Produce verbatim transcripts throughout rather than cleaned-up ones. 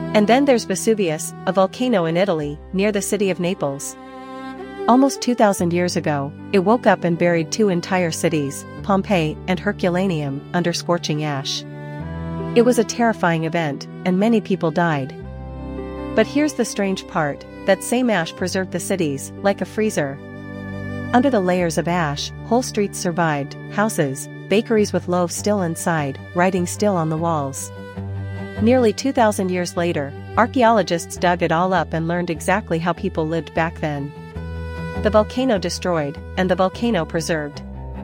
And then there's Vesuvius, a volcano in Italy, near the city of Naples. Almost two thousand years ago, it woke up and buried two entire cities, Pompeii and Herculaneum, under scorching ash. It was a terrifying event, and many people died. But here's the strange part, that same ash preserved the cities, like a freezer. Under the layers of ash, whole streets survived, houses, bakeries with loaves still inside, writing still on the walls. Nearly two thousand years later, archaeologists dug it all up and learned exactly how people lived back then. The volcano destroyed, and the volcano preserved.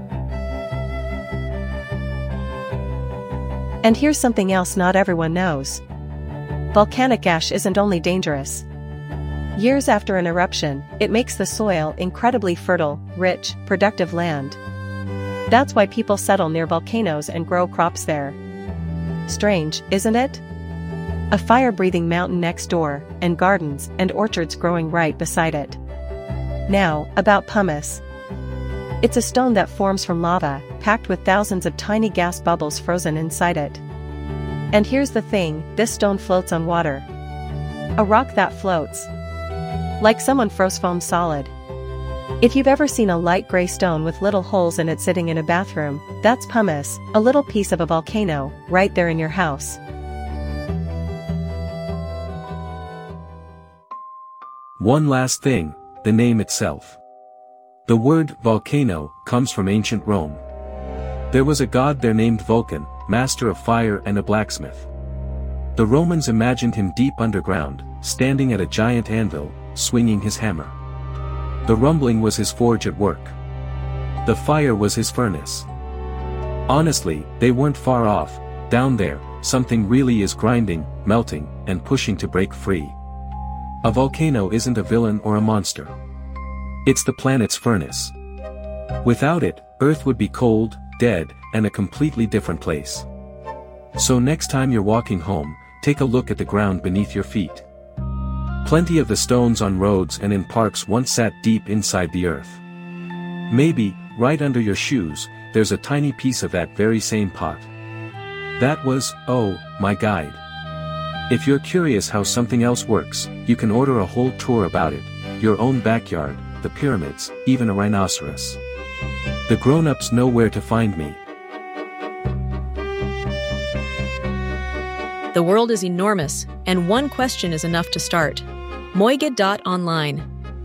And here's something else not everyone knows. Volcanic ash isn't only dangerous. Years after an eruption, it makes the soil incredibly fertile, rich, productive land. That's why people settle near volcanoes and grow crops there. Strange, isn't it? A fire-breathing mountain next door, and gardens and orchards growing right beside it. Now, about pumice. It's a stone that forms from lava, packed with thousands of tiny gas bubbles frozen inside it. And here's the thing, this stone floats on water. A rock that floats. Like someone froze foam solid. If you've ever seen a light gray stone with little holes in it sitting in a bathroom, that's pumice, a little piece of a volcano, right there in your house. One last thing, the name itself. The word volcano comes from ancient Rome. There was a god there named Vulcan, master of fire and a blacksmith. The Romans imagined him deep underground, standing at a giant anvil, swinging his hammer. The rumbling was his forge at work. The fire was his furnace. Honestly, they weren't far off. Down there, something really is grinding, melting, and pushing to break free. A volcano isn't a villain or a monster. It's the planet's furnace. Without it, Earth would be cold, dead, and a completely different place. So next time you're walking home, take a look at the ground beneath your feet. Plenty of the stones on roads and in parks once sat deep inside the earth. Maybe, right under your shoes, there's a tiny piece of that very same pot. That was, oh, my guide. If you're curious how something else works, you can order a whole tour about it, your own backyard, the pyramids, even a rhinoceros. The grown-ups know where to find me. The world is enormous, and one question is enough to start. Moige dot online.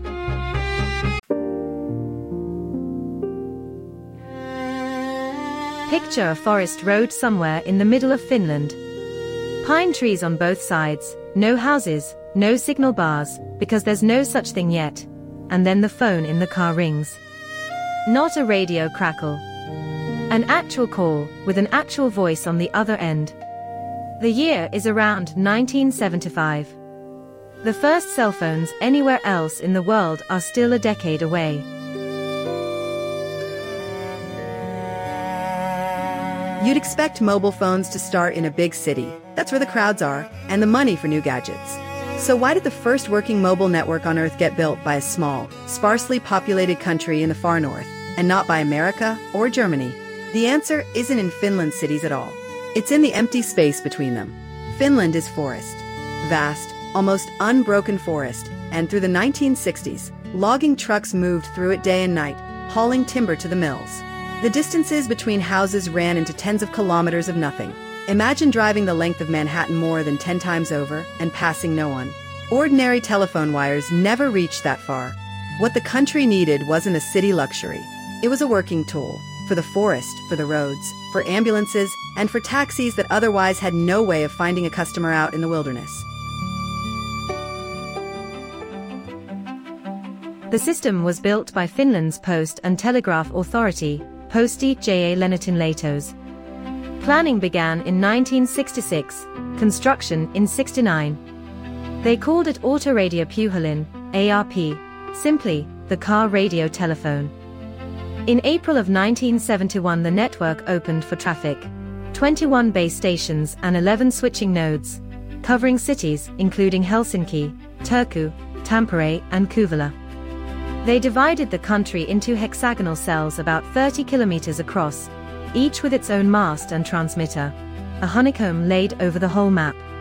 Picture a forest road somewhere in the middle of Finland. Pine trees on both sides, no houses, no signal bars, because there's no such thing yet. And then the phone in the car rings. Not a radio crackle. An actual call, with an actual voice on the other end. The year is around nineteen seventy-five. The first cell phones anywhere else in the world are still a decade away. You'd expect mobile phones to start in a big city. That's where the crowds are, and the money for new gadgets. So why did the first working mobile network on Earth get built by a small, sparsely populated country in the far north, and not by America or Germany? The answer isn't in Finland's cities at all. It's in the empty space between them. Finland is forest. Vast, almost unbroken forest, and through the nineteen sixties, logging trucks moved through it day and night, hauling timber to the mills. The distances between houses ran into tens of kilometers of nothing. Imagine driving the length of Manhattan more than ten times over and passing no one. Ordinary telephone wires never reached that far. What the country needed wasn't a city luxury. It was a working tool for the forest, for the roads, for ambulances, and for taxis that otherwise had no way of finding a customer out in the wilderness. The system was built by Finland's Post and Telegraph Authority, Posti ja Lennätinlaitos. Planning began in nineteen sixty-six, construction in sixty-nine. They called it Autoradio Puhelin, A R P, simply, the car radio telephone. In April of nineteen seventy-one the network opened for traffic. twenty-one base stations and eleven switching nodes, covering cities including Helsinki, Turku, Tampere and Kouvola. They divided the country into hexagonal cells about thirty kilometers across, each with its own mast and transmitter, a honeycomb laid over the whole map.